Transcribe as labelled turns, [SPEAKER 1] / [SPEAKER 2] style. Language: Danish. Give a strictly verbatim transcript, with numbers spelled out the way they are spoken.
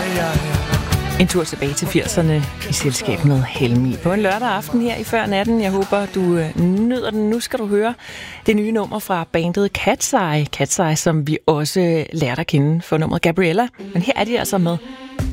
[SPEAKER 1] En tur tilbage til firserne i selskab med Helmi på en lørdag aften her i Før Natten. Jeg håber, du nyder den. Nu skal du høre det nye nummer fra bandet Cat's Eye. Cat's Eye, som vi også lærte at kende for nummeret Gabriella. Men her er de altså med